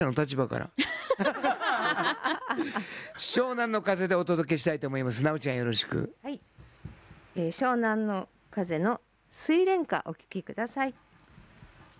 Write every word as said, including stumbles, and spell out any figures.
の立場から湘南の風でお届けしたいと思います。なおちゃんよろしく。 はい、えー、湘南の風の睡蓮花お聞きください。